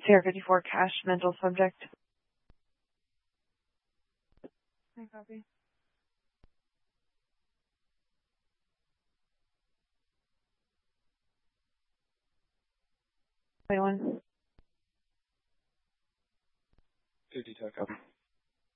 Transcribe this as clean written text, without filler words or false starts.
CR54 cash mental subject. I copy. 21. 52, copy.